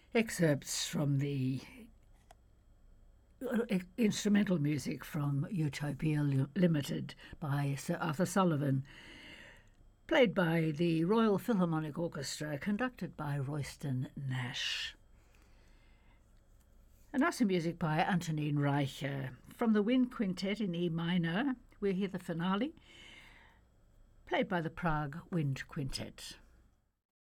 Excerpts from the instrumental music from Utopia Limited by Sir Arthur Sullivan, played by the Royal Philharmonic Orchestra, conducted by Royston Nash. And now some music by Antonin Reicher. From the Wind Quintet in E minor, we hear the finale, played by the Prague Wind Quintet.